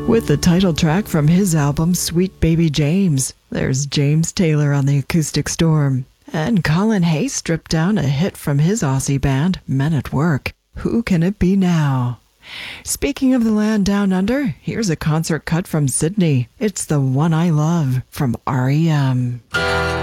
With the title track from his album Sweet Baby James, there's James Taylor on the acoustic storm. And Colin Hay stripped down a hit from his Aussie band, Men at Work. Who Can It Be Now? Speaking of the land down under, here's a concert cut from Sydney. It's The One I Love from REM.